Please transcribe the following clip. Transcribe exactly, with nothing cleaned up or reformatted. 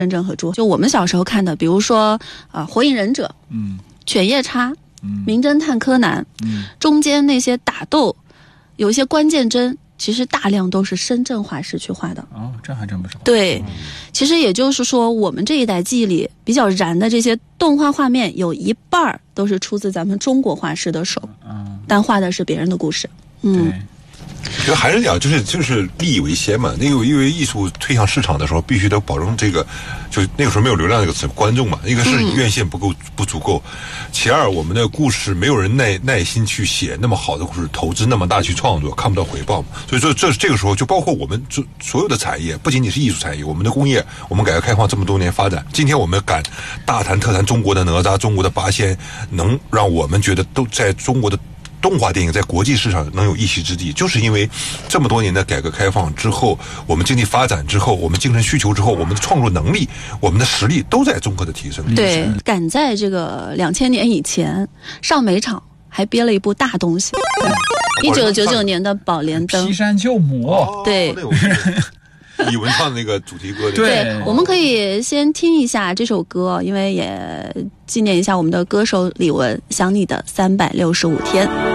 真正和猪，就我们小时候看的，比如说啊、呃《火影忍者》、 嗯， 犬夜叉、 嗯， 名侦探柯南， 嗯， 中间那些打斗，有一些关键帧，其实大量都是深圳画师去画的。 哦，这还真不少。 对，其实也就是说，我们这一代记忆里比较燃的这些动画画面，有一半都是出自咱们中国画师的手， 嗯， 但画的是别人的故事。嗯。 对。 其实还是讲，就是就是利益为先嘛。那个因为艺术推向市场的时候，必须得保证这个，就那个时候没有流量这个词，观众嘛。一个是院线不够不足够，其二我们的故事没有人耐耐心去写那么好的故事，投资那么大去创作，看不到回报嘛。所以说这这个时候就包括我们所所有的产业，不仅仅是艺术产业，我们的工业，我们改革开放这么多年发展，今天我们敢大谈特谈中国的哪吒、中国的八仙，能让我们觉得都在中国的动画电影在国际市场能有一席之地，就是因为这么多年的改革开放之后，我们经济发展之后，我们精神需求之后，我们的创作能力、我们的实力都在综合的提升。 对，赶在这个两千年以前，上美场还憋了一部大东西，一九九九年的《宝莲灯》。 劈山救母。 哦、 对。 李玟唱的那个主题歌。 对， 对，我们可以先听一下这首歌，因为也纪念一下我们的歌手李玟，《想你的三百六十五天》。